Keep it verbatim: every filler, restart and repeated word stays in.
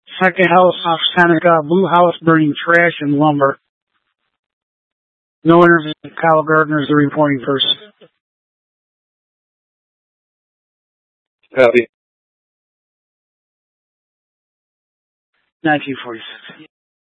Second house off Seneca, blue house burning trash and lumber. No interview. Kyle Gardner is the reporting person. Copy. nineteen forty-six.